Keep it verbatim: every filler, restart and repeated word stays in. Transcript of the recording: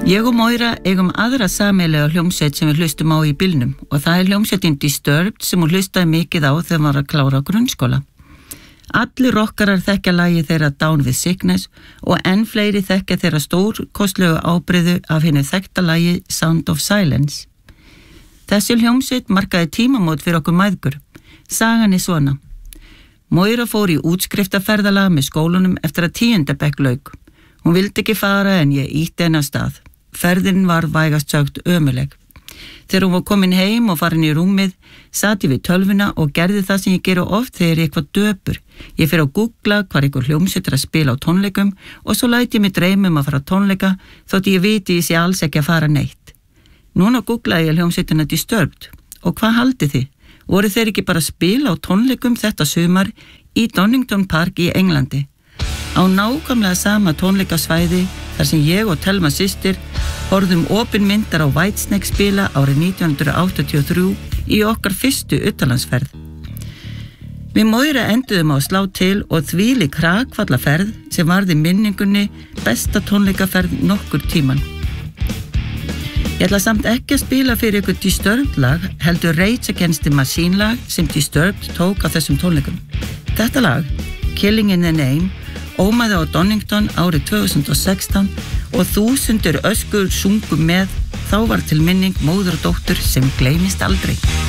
Ég og Moira eigum aðra sameiginlega hljómsveit sem við hlustum á í bílnum og það er hljómsveitin Disturbed sem hún hlustaði mikið á þegar hún var að klára grunnskóla. Allir rockarar þekkja lagið þeirra Down with Sickness og enn fleiri þekkja þeirra stórkostlegu ábreiðu af henni þekkta lagi Sound of Silence. Þessi hljómsveit markaði tímamót fyrir okkur mæðgur. Sagan er svona. Moira fór í útskriftaferðalag með skólanum eftir að tíunda bekk lauk. Hún vildi ekki fara en ég ýtti henni af stað. Ferðin var vægast sögt ömuleg. Þegar hún var komin heim og farin í rúmið, sat ég við tölvuna og gerði það sem ég gera oft þegar ég er eitthvað döpur. Ég fer að googla hvar einhver hljómsveit er að spila á tónleikum og svo læt ég mig dreyma um að fara á tónleika þótt ég viti ég sé alls ekki að fara neitt. Núna googlaði ég hljómsveitina Disturbed og hvað haldið þið? Voru þeir ekki bara að spila á tónleikum þetta sumar í Donington Park í Englandi? Á nákvæmlega sama tónleikasvæði þar sem ég og Telma systir horfðum opinmyndar á Whitesnake spila árið nítján hundruð áttatíu og þrjú í okkar fyrstu utanlandsferð. Við Moira enduðum á að slá til og þvílík hrakfallaferð sem varði minningunni besta tónleikaferð nokkur tíman. Ég ætla samt ekki að spila fyrir ykkur Disturbed lag, heldur Rage Against the Machine lag sem Disturbed tók á þessum tónleikum. Þetta lag, Killing in the Name, ómaði á Donington árið tvö þúsund og sextán og þúsundir öskur sungu með, þá var til minning móður og dóttur sem gleymist aldrei.